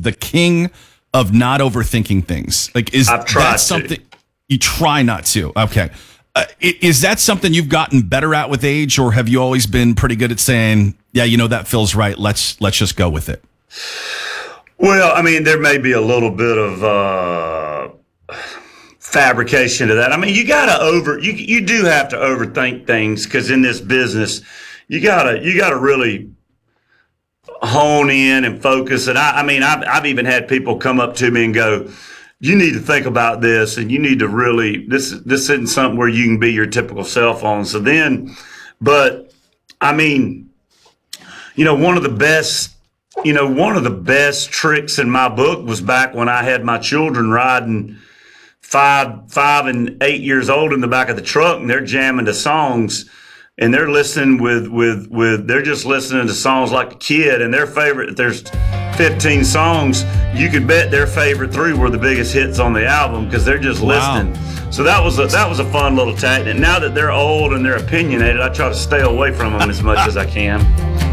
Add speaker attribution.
Speaker 1: the king of not overthinking things. Like, is
Speaker 2: I've tried
Speaker 1: that something you try not to? Okay. Is that something you've gotten better at with age, or have you always been pretty good at saying, yeah, that feels right. Let's just go with it?
Speaker 2: Well, I mean, there may be a little bit of fabrication to that. I mean, you do have to overthink things, because in this business, you gotta really hone in and focus. And I've even had people come up to me and go, you need to think about this, and you need to really, this isn't something where you can be your typical cell phone. So then, but I mean, one of the best tricks in my book was back when I had my children riding 5 and 8 years old in the back of the truck, and they're jamming to songs, and they're listening they're just listening to songs like a kid, and their favorite, if there's 15 songs, you could bet their favorite 3 were the biggest hits on the album, because they're just listening. So that was a fun little tactic. Now that they're old and they're opinionated, I try to stay away from them as much as I can.